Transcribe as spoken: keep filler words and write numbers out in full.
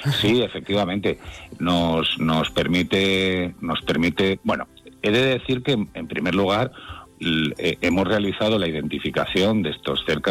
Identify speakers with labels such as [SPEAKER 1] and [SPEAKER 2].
[SPEAKER 1] Sí, efectivamente. Nos, nos permite, nos permite, bueno, he de decir que en primer lugar l- eh, hemos realizado la identificación de estos cerca